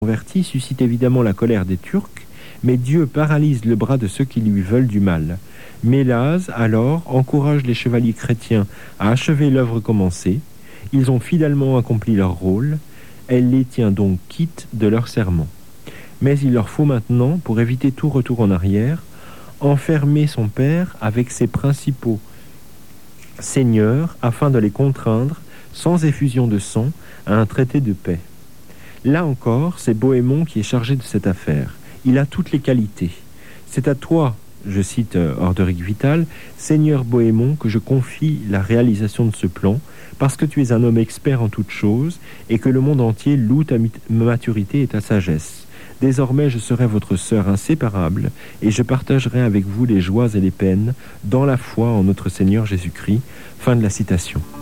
converti suscite évidemment la colère des Turcs, mais Dieu paralyse le bras de ceux qui lui veulent du mal. Mélase, alors, encourage les chevaliers chrétiens à achever l'œuvre commencée. Ils ont fidèlement accompli leur rôle. Elle les tient donc quittes de leur serment. Mais il leur faut maintenant, pour éviter tout retour en arrière, enfermer son père avec ses principaux seigneurs afin de les contraindre, sans effusion de sang, à un traité de paix. Là encore, c'est Bohémond qui est chargé de cette affaire. Il a toutes les qualités. C'est à toi, je cite Orderic Vital, Seigneur Bohémond, que je confie la réalisation de ce plan, parce que tu es un homme expert en toutes choses, et que le monde entier loue ta maturité et ta sagesse. Désormais, je serai votre sœur inséparable, et je partagerai avec vous les joies et les peines, dans la foi en notre Seigneur Jésus-Christ. Fin de la citation.